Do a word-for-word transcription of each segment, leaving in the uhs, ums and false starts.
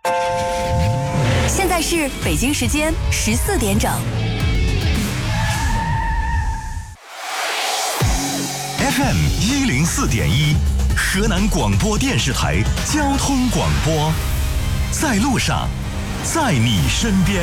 现在是北京时间十四点整。 F M 一零四点一，河南广播电视台交通广播，在路上，在你身边。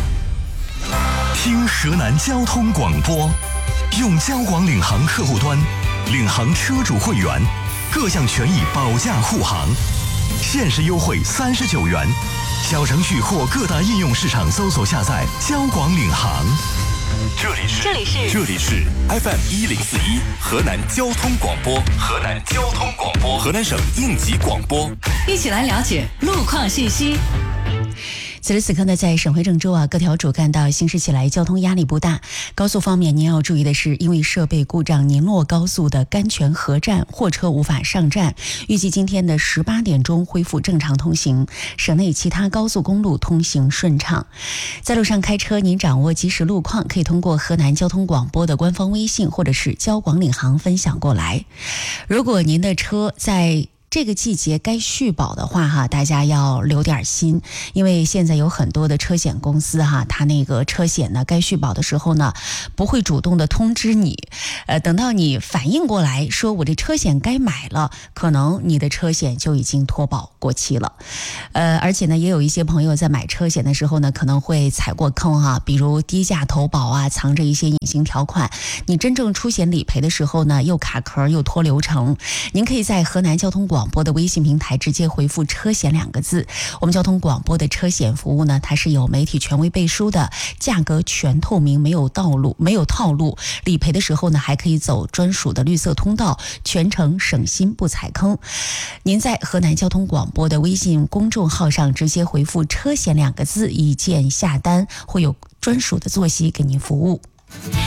听河南交通广播，用交广领航客户端，领航车主会员，各项权益保驾护航，限时优惠三十九元。小程序或各大应用市场搜索下载交广领航。 这里是这里是这里是 F M 一零四一河南交通广播，河南交通广播，河南省应急广播， 一起来了解路况信息。 此时此刻呢，在省会郑州啊，各条主干道行驶起来交通压力不大。高速方面，您要注意的是，因为设备故障，宁洛高速的甘泉河站货车无法上站，预计今天的十八点钟恢复正常通行。省内其他高速公路通行顺畅。在路上开车，您掌握及时路况，可以通过河南交通广播的官方微信或者是交广领航分享过来。如果您的车在这个季节该续保的话哈，大家要留点心，因为现在有很多的车险公司哈，它那个车险呢该续保的时候呢，不会主动的通知你，呃，等到你反应过来说我这车险该买了，可能你的车险就已经脱保过期了，呃，而且呢，也有一些朋友在买车险的时候呢，可能会踩过坑哈，比如低价投保啊，藏着一些隐形条款，你真正出险理赔的时候呢，又卡壳又拖流程。您可以在河南交通广广播的微信平台直接回复车险两个字，我们交通广播的车险服务呢，它是有媒体权威背书的，价格全透明，没有道路没有套路，理赔的时候呢还可以走专属的绿色通道，全程省心不踩坑。您在河南交通广播的微信公众号上直接回复车险两个字，一键下单，会有专属的坐席给您服务。